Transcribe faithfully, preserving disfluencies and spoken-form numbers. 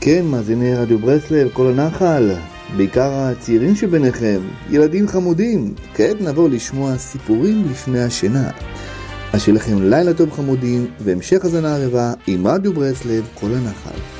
כן, מאזיני רדיו ברסלב, כל הנחל, בעיקר הצעירים שביניכם, ילדים חמודים. כעת נעבור לשמוע סיפורים לפני השינה. אז שיהיה לכם לילה טוב חמודים, והמשך הזנה ערבה עם רדיו ברסלב, כל הנחל.